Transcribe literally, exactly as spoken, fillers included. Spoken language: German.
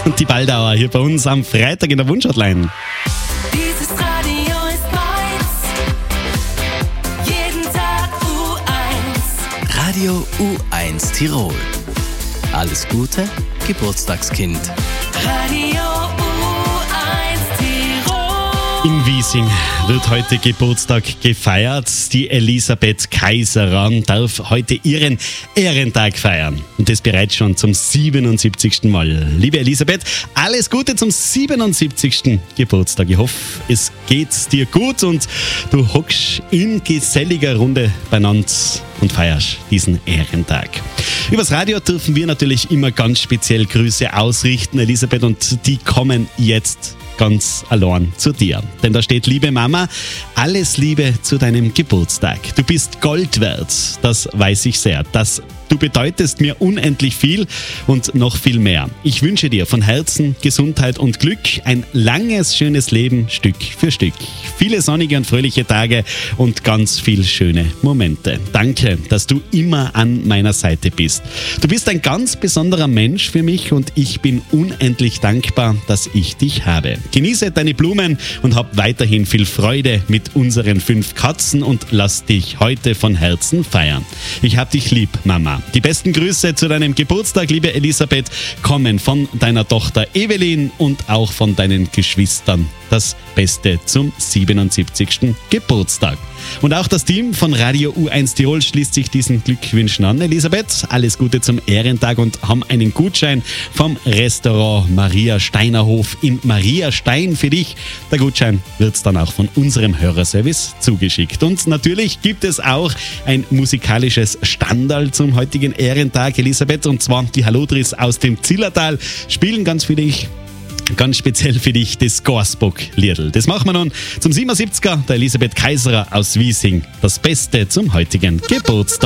und die Baldauer hier bei uns am Freitag in der Wunschhotline. Dieses Radio ist meins. Jeden Tag U eins. Radio U eins Tirol. Alles Gute, Geburtstagskind. Radio U eins Tirol. In Wiesing wird heute Geburtstag gefeiert. Die Elisabeth Kaiserer darf heute ihren Ehrentag feiern. Und das bereits schon zum siebenundsiebzigsten Mal. Liebe Elisabeth, alles Gute zum siebenundsiebzigsten Geburtstag. Ich hoffe, es geht dir gut und du hockst in geselliger Runde beieinander und feierst diesen Ehrentag. Übers Radio dürfen wir natürlich immer ganz speziell Grüße ausrichten, Elisabeth, und die kommen jetzt ganz allein zu dir. Denn da steht: Liebe Mama, alles Liebe zu deinem Geburtstag. Du bist Gold wert, das weiß ich sehr. Das, du bedeutest mir unendlich viel und noch viel mehr. Ich wünsche dir von Herzen Gesundheit und Glück, ein langes, schönes Leben Stück für Stück. Viele sonnige und fröhliche Tage und ganz viel schöne Momente. Danke, dass du immer an meiner Seite bist. Du bist ein ganz besonderer Mensch für mich und ich bin unendlich dankbar, dass ich dich habe. Genieße deine Blumen und hab weiterhin viel Freude mit unseren fünf Katzen und lass dich heute von Herzen feiern. Ich hab dich lieb, Mama. Die besten Grüße zu deinem Geburtstag, liebe Elisabeth, kommen von deiner Tochter Evelyn und auch von deinen Geschwistern. Das Beste zum siebenundsiebzigsten Geburtstag. Und auch das Team von Radio U eins Tirol schließt sich diesen Glückwünschen an. Elisabeth, alles Gute zum Ehrentag und haben einen Gutschein vom Restaurant Maria Steiner Hof in Maria Stein für dich. Der Gutschein wird dann auch von unserem Hörerservice zugeschickt. Und natürlich gibt es auch ein musikalisches Standal zum heutigen Ehrentag, Elisabeth, und zwar die Hallodris aus dem Zillertal spielen ganz für dich. Ganz speziell für dich das Gorsbock-Liedl. Das machen wir nun zum siebenundsiebziger der Elisabeth Kaiserer aus Wiesing. Das Beste zum heutigen Geburtstag.